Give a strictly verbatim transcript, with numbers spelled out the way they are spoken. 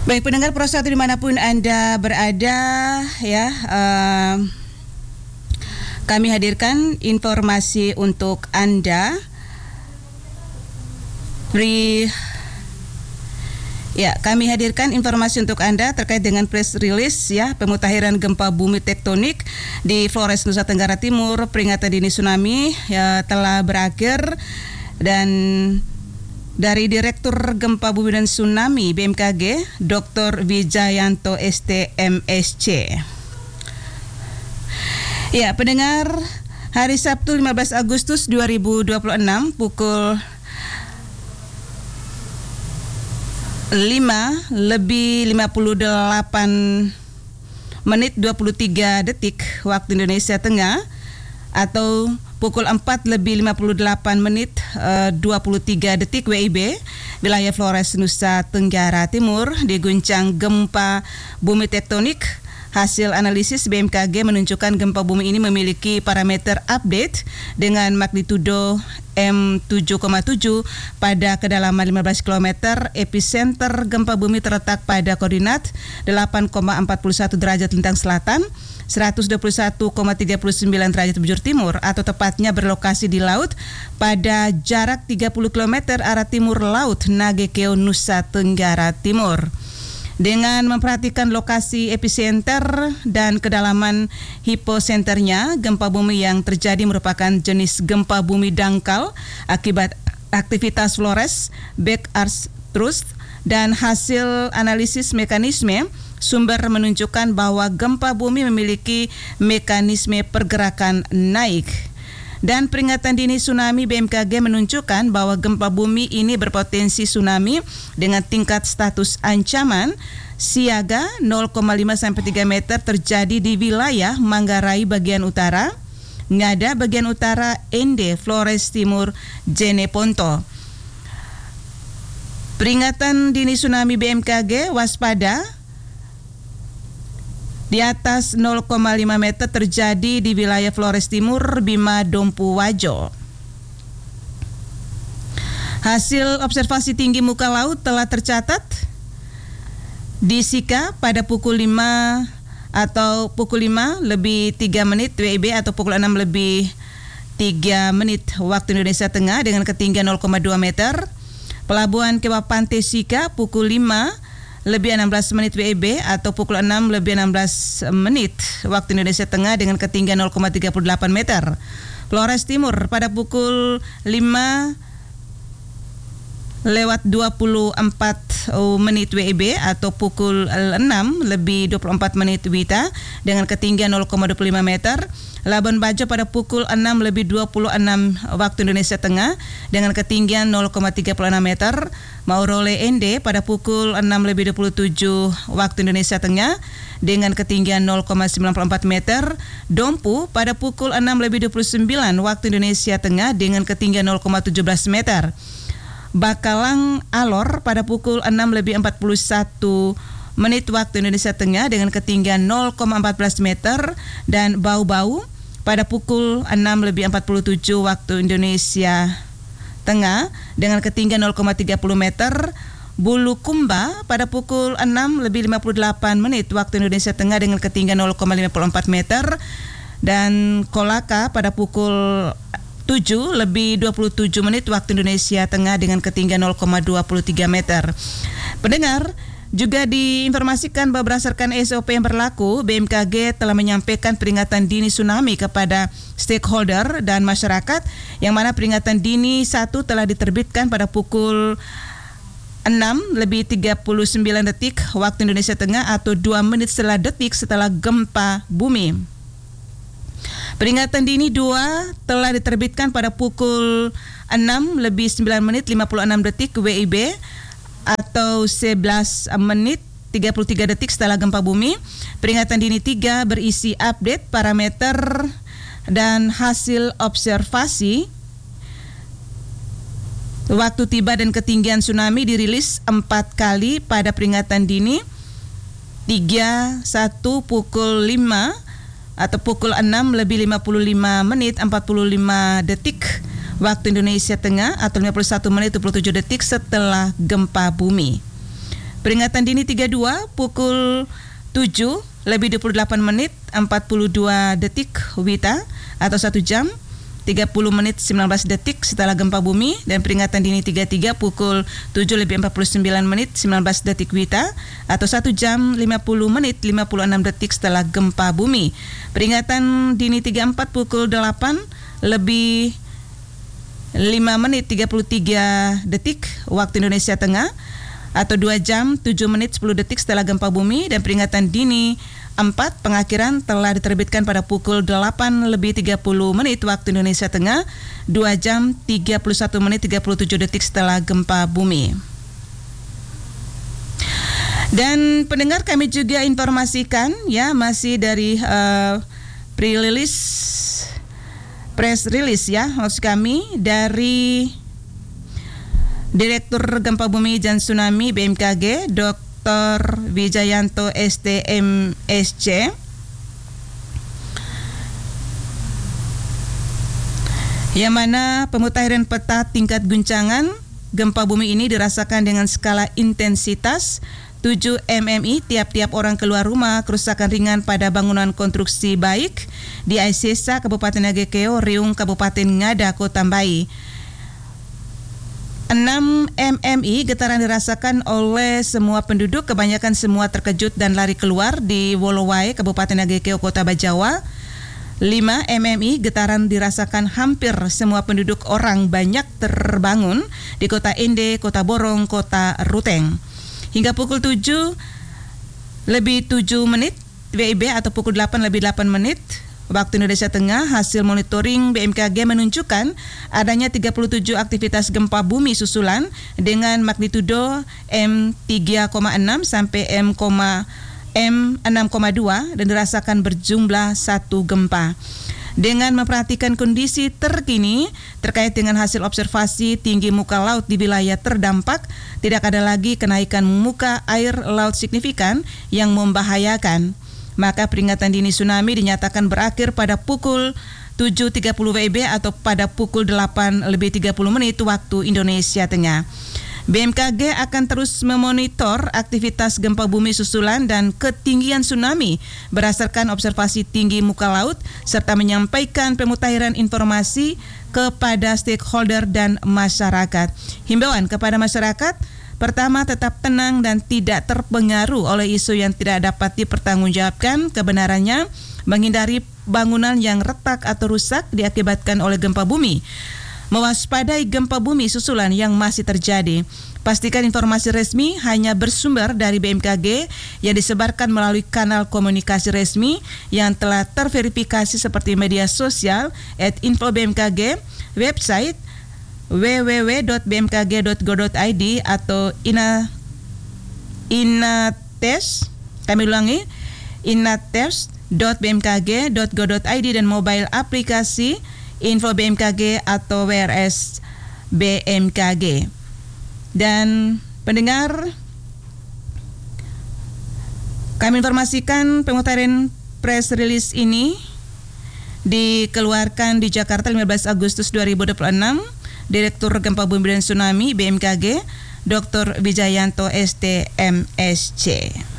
Baik pendengar Pro satu dimanapun Anda berada ya, uh, kami hadirkan informasi untuk Anda. Beri Ya, kami hadirkan informasi untuk Anda terkait dengan press release ya pemutakhiran gempa bumi tektonik di Flores, Nusa Tenggara Timur. Peringatan dini tsunami ya telah berakhir, dan dari Direktur Gempa Bumi dan Tsunami B M K G, Doktor Wijayanto S T M S C. Ya, pendengar, hari Sabtu lima belas Agustus dua ribu dua puluh enam pukul lima lebih lima puluh delapan menit dua puluh tiga detik waktu Indonesia Tengah, atau pukul empat lebih lima puluh delapan menit uh, dua puluh tiga detik W I B, wilayah Flores, Nusa Tenggara Timur diguncang gempa bumi tektonik. Hasil analisis B M K G menunjukkan gempa bumi ini memiliki parameter update dengan magnitudo M tujuh koma tujuh pada kedalaman lima belas kilometer. Epicenter gempa bumi terletak pada koordinat delapan koma empat satu derajat lintang selatan, seratus dua puluh satu koma tiga sembilan derajat bujur timur, atau tepatnya berlokasi di laut pada jarak tiga puluh kilometer arah timur laut Nagekeo, Nusa Tenggara Timur. Dengan memperhatikan lokasi epicenter dan kedalaman hiposenternya, gempa bumi yang terjadi merupakan jenis gempa bumi dangkal akibat aktivitas Flores back arch thrust, dan hasil analisis mekanisme sumber menunjukkan bahwa gempa bumi memiliki mekanisme pergerakan naik. Dan peringatan dini tsunami B M K G menunjukkan bahwa gempa bumi ini berpotensi tsunami dengan tingkat status ancaman siaga nol koma lima sampai tiga meter terjadi di wilayah Manggarai bagian utara, Ngada bagian utara, Ende, Flores Timur, Jeneponto. Peringatan dini tsunami B M K G waspada di atas nol koma lima meter terjadi di wilayah Flores Timur, Bima, Dompu, Wajo. Hasil observasi tinggi muka laut telah tercatat di Sika pada pukul lima atau pukul lima lebih tiga menit W I B, atau pukul enam lebih tiga menit waktu Indonesia Tengah dengan ketinggian nol koma dua meter. Pelabuhan Kewah Pantai Sika pukul lima lebih enam belas menit W I B, atau pukul enam lebih enam belas menit waktu Indonesia Tengah dengan ketinggian nol koma tiga delapan meter. Flores Timur pada pukul lima lewat dua puluh empat menit W I B, atau pukul enam lebih dua puluh empat menit Wita dengan ketinggian nol koma dua lima meter. Labuan Bajo pada pukul enam lebih dua puluh enam waktu Indonesia Tengah dengan ketinggian nol koma tiga enam meter. Maurole Ende pada pukul enam lebih dua puluh tujuh waktu Indonesia Tengah dengan ketinggian nol koma sembilan empat meter. Dompu pada pukul enam lebih dua puluh sembilan waktu Indonesia Tengah dengan ketinggian nol koma tujuh belas meter. Bakalang Alor pada pukul enam lebih empat puluh satu menit waktu Indonesia Tengah dengan ketinggian nol koma empat belas meter. Dan Bau-Bau pada pukul enam lebih empat puluh tujuh waktu Indonesia Tengah dengan ketinggian nol koma tiga puluh meter. Bulukumba pada pukul enam lebih lima puluh delapan menit waktu Indonesia Tengah dengan ketinggian nol koma lima empat meter. Dan Kolaka pada pukul tujuh lebih dua puluh tujuh menit waktu Indonesia Tengah dengan ketinggian nol koma dua tiga meter. Pendengar, juga diinformasikan bahwa berdasarkan S O P yang berlaku, B M K G telah menyampaikan peringatan dini tsunami kepada stakeholder dan masyarakat, yang mana peringatan dini satu telah diterbitkan pada pukul enam lebih tiga puluh sembilan detik waktu Indonesia Tengah, atau dua menit setelah detik setelah gempa bumi. Peringatan dini dua telah diterbitkan pada pukul enam lebih sembilan menit lima puluh enam detik W I B, atau sebelas menit tiga puluh tiga detik setelah gempa bumi. Peringatan dini tiga berisi update parameter dan hasil observasi waktu tiba dan ketinggian tsunami dirilis empat kali pada peringatan dini tiga, satu, pukul lima atau pukul enam lebih lima puluh lima menit empat puluh lima detik waktu Indonesia Tengah, atau lima puluh satu menit dua puluh tujuh detik setelah gempa bumi. Peringatan dini tiga puluh dua pukul tujuh lebih dua puluh delapan menit empat puluh dua detik Wita atau satu jam tiga puluh menit sembilan belas detik setelah gempa bumi, dan peringatan dini tiga puluh tiga pukul tujuh lebih empat puluh sembilan menit sembilan belas detik Wita atau satu jam lima puluh menit lima puluh enam detik setelah gempa bumi. Peringatan dini tiga puluh empat pukul delapan lebih lima menit tiga puluh tiga detik waktu Indonesia Tengah atau dua jam tujuh menit sepuluh detik setelah gempa bumi, dan peringatan dini empat pengakhiran telah diterbitkan pada pukul delapan lebih tiga puluh menit waktu Indonesia Tengah, dua jam tiga puluh satu menit tiga puluh tujuh detik setelah gempa bumi. Dan pendengar, kami juga informasikan ya, masih dari uh, pre-release press release ya, maksud kami dari Direktur Gempa Bumi dan Tsunami B M K G, Doktor Wijayanto S T M S C, yang mana pemutahiran peta tingkat guncangan gempa bumi ini dirasakan dengan skala intensitas tujuh mm I tiap-tiap orang keluar rumah. Kerusakan ringan pada bangunan konstruksi baik di Aisesa, Kabupaten Nagekeo, Riung, Kabupaten Ngada, Kota Mbai. enam mm I getaran dirasakan oleh semua penduduk, kebanyakan semua terkejut dan lari keluar di Wolowai, Kabupaten Nagekeo, Kota Bajawa. lima mm I getaran dirasakan hampir semua penduduk, orang banyak terbangun di Kota Ende, Kota Borong, Kota Ruteng. Hingga pukul tujuh lebih tujuh menit W I B atau pukul delapan lebih delapan menit waktu Indonesia Tengah, hasil monitoring B M K G menunjukkan adanya tiga puluh tujuh aktivitas gempa bumi susulan dengan magnitudo M tiga koma enam sampai M enam koma dua dan dirasakan berjumlah satu gempa. Dengan memperhatikan kondisi terkini terkait dengan hasil observasi tinggi muka laut di wilayah terdampak, tidak ada lagi kenaikan muka air laut signifikan yang membahayakan. Maka peringatan dini tsunami dinyatakan berakhir pada pukul tujuh tiga puluh W I B atau pada pukul delapan lebih tiga puluh menit waktu Indonesia Tengah. B M K G akan terus memonitor aktivitas gempa bumi susulan dan ketinggian tsunami berdasarkan observasi tinggi muka laut serta menyampaikan pemutahiran informasi kepada stakeholder dan masyarakat. Himbauan kepada masyarakat: pertama, tetap tenang dan tidak terpengaruh oleh isu yang tidak dapat dipertanggungjawabkan kebenarannya, menghindari bangunan yang retak atau rusak diakibatkan oleh gempa bumi, mewaspadai gempa bumi susulan yang masih terjadi. Pastikan informasi resmi hanya bersumber dari B M K G yang disebarkan melalui kanal komunikasi resmi yang telah terverifikasi seperti media sosial at info B M K G, website w w w dot b m k g dot go dot i d atau ina inates kami ulangi inates dot b m k g dot go dot i d dan mobile aplikasi Info B M K G atau W R S B M K G. Dan pendengar, kami informasikan pemutahiran press release ini dikeluarkan di Jakarta lima belas Agustus dua ribu dua puluh enam. Direktur Gempa Bumi dan Tsunami B M K G, Doktor Wijayanto S T M S C.